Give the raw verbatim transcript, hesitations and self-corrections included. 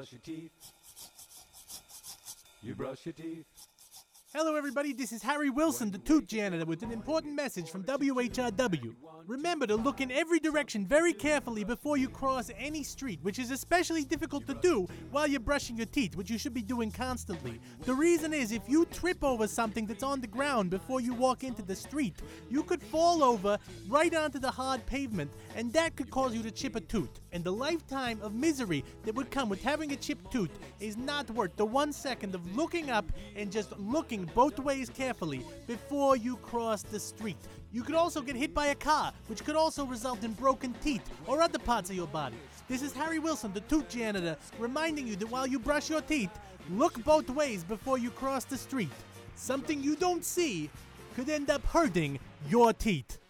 brush your teeth. You brush your teeth. Hello everybody, this is Harry Wilson, the Toot Janitor, with an important message from W H R W. Remember to look in every direction very carefully before you cross any street, which is especially difficult to do while you're brushing your teeth, which you should be doing constantly. The reason is if you trip over something that's on the ground before you walk into the street, you could fall over right onto the hard pavement, and that could cause you to chip a tooth. And the lifetime of misery that would come with having a chipped tooth is not worth the one second of looking up and just looking both ways carefully before you cross the street. You could also get hit by a car, which could also result in broken teeth or other parts of your body. This is Harry Wilson, the Toot Janitor, reminding you that while you brush your teeth, look both ways before you cross the street. Something you don't see could end up hurting your teeth.